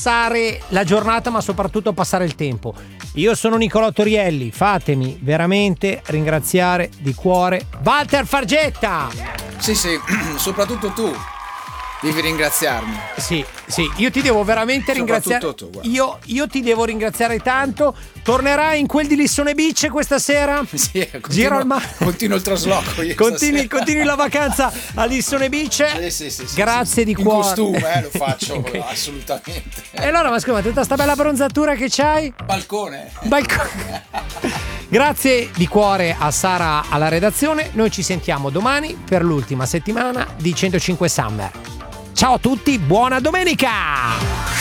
passare la giornata, ma soprattutto passare il tempo. Io sono Nicolò Torielli, fatemi veramente ringraziare di cuore Walter Fargetta. Sì, soprattutto tu devi ringraziarmi. Sì, io ti devo veramente ringraziare. Tu, io ti devo ringraziare tanto. Tornerai in quel di Lissone Beach questa sera? Sì, continuo il trasloco. Continui la vacanza a Lissone Beach. Sì. Grazie di cuore. In costume, lo faccio assolutamente. E allora, ma scusa, tutta sta bella bronzatura che c'hai? Balcone. Grazie di cuore a Sara alla redazione. Noi ci sentiamo domani per l'ultima settimana di 105 Summer. Ciao a tutti, buona domenica!